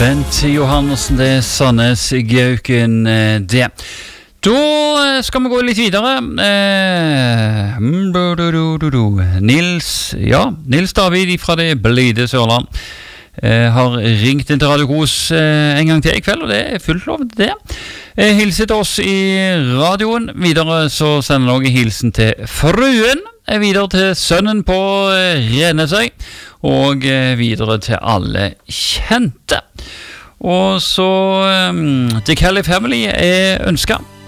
Bent Johannessen, det Sandnes Gauken, det. Da skal vi gå litt videre. Nils David fra det blide Sørland har ringt inn til Radio Kos en gang til I kveld, og det fullt lov til det. Hilser til oss I radioen. Videre så sender han også hilsen til fruen, videre til sønnen på Rennesøy, og videre til alle kjente. Og så The Kelly Family ønsket